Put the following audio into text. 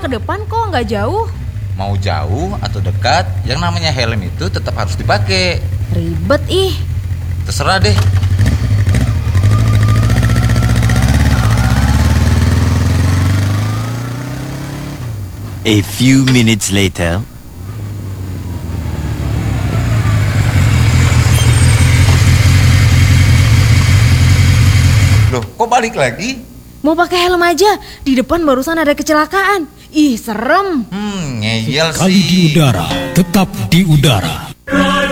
ke depan kok, nggak jauh. Mau jauh atau dekat, yang namanya helm itu tetap harus dipakai. Ribet ih. Terserah deh. A few minutes later. Loh, kok balik lagi? Mau pakai helm aja, di depan barusan ada kecelakaan. Ih, serem. Ngeyel Sekali sih. di udara, tetap di udara.